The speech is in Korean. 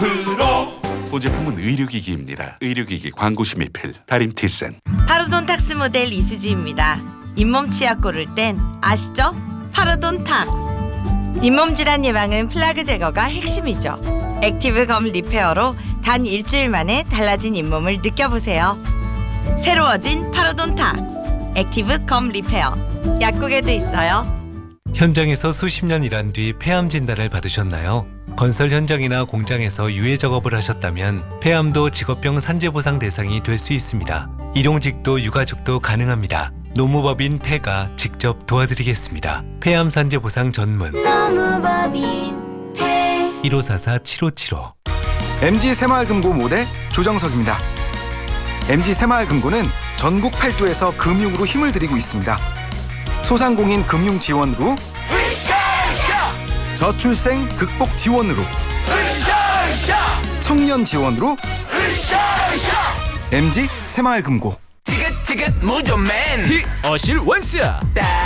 보제품은 의료기기입니다. 의료기기 광고심의 필 다림티센. 파로돈탁스 모델 이수지입니다. 잇몸 치약 고를 땐 아시죠? 파로돈탁스. 잇몸 질환 예방은 플라그 제거가 핵심이죠. 액티브 검 리페어로 단 일주일 만에 달라진 잇몸을 느껴보세요. 새로워진 파로돈탁스 액티브 검 리페어. 약국에도 있어요. 현장에서 수십 년 일한 뒤 폐암 진단을 받으셨나요? 건설 현장이나 공장에서 유해 작업을 하셨다면 폐암도 직업병 산재보상 대상이 될 수 있습니다. 일용직도 유가족도 가능합니다. 노무법인 폐가 직접 도와드리겠습니다. 폐암 산재보상 전문 노무법인 폐 1544-7575. MG 새마을금고 모델 조정석입니다. MG 새마을금고는 전국 8도에서 금융으로 힘을 드리고 있습니다. 소상공인 금융 지원으로, 저출생 극복 지원으로, 청년 지원으로, MG 새마을금고. 지긋지긋 무좀맨 어실 원스